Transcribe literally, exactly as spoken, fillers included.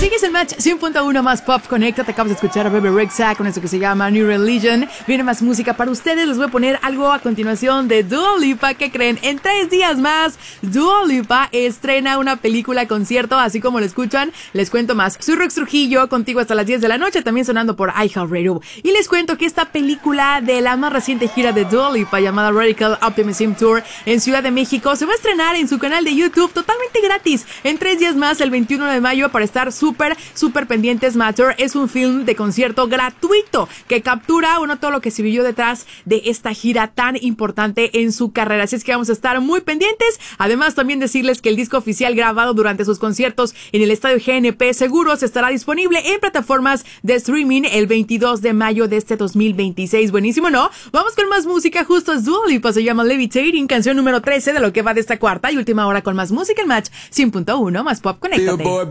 Sigues en Match cien punto uno más Pop Conecta. Te acabas de escuchar a Bebe Rexha con eso que se llama New Religion. Viene más música para ustedes. Les voy a poner algo a continuación de Dua Lipa. ¿Qué creen? En tres días más, Dua Lipa estrena una película concierto, así como lo escuchan. Les cuento más. Soy Rox Trujillo, contigo hasta las diez de la noche, también sonando por iHeartRadio. Y les cuento que esta película de la más reciente gira de Dua Lipa, llamada Radical Optimism Tour en Ciudad de México, se va a estrenar en su canal de YouTube totalmente gratis en tres días más, el veintiuno de mayo, para estar súper, súper pendientes. Matter es un film de concierto gratuito que captura, bueno, todo lo que se vivió detrás de esta gira tan importante en su carrera. Así es que vamos a estar muy pendientes. Además, también decirles que el disco oficial grabado durante sus conciertos en el Estadio G N P Seguros estará disponible en plataformas de streaming el veintidós de mayo de este dos mil veintiséis. Buenísimo, ¿no? Vamos con más música. Justo es Dua Lipa, se llama Levitating, canción número trece de lo que va de esta cuarta y última hora con más música en Match cien punto uno más Pop. Conéctate.